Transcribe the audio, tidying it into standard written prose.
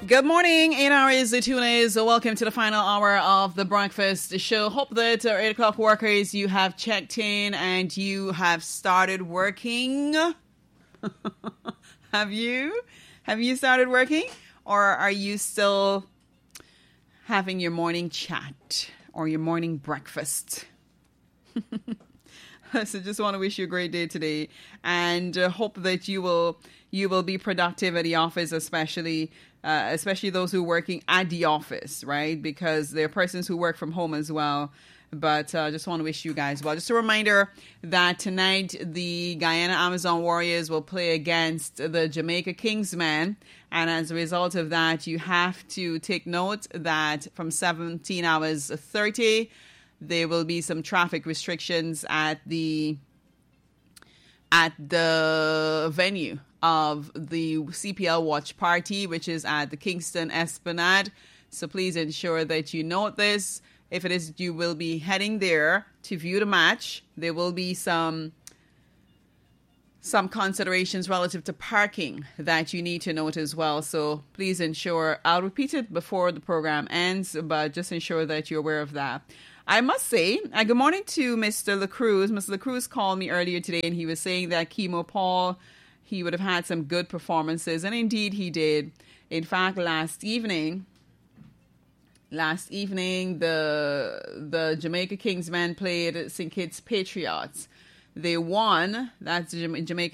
Good morning, 8 hours, 2 days. Welcome to the final hour of the breakfast show. Hope that 8 o'clock workers, you have checked in and you have started working. Have you? Have you started working? Or are you still having your morning chat or your morning breakfast? So just want to wish you a great day today, and hope that you will be productive at the office, especially those who are working at the office, right? Because there are persons who work from home as well. But just want to wish you guys well. Just a reminder that tonight the Guyana Amazon Warriors will play against the Jamaica Kingsmen. And as a result of that, you have to take note that from 17 hours 30, there will be some traffic restrictions at the venue of the CPL Watch Party, which is at the Kingston Esplanade. So please ensure that you note this. If it is you will be heading there to view the match, there will be some considerations relative to parking that you need to note as well. So please ensure, I'll repeat it before the program ends, but just ensure that you're aware of that. I must say, good morning to Mr. LaCruz. Mr. LaCruz called me earlier today and he was saying that Kimo Paul, he would have had some good performances, and indeed he did. In fact, last evening, the Jamaica Kingsmen played St. Kitts Patriots. They won. That's Jamaica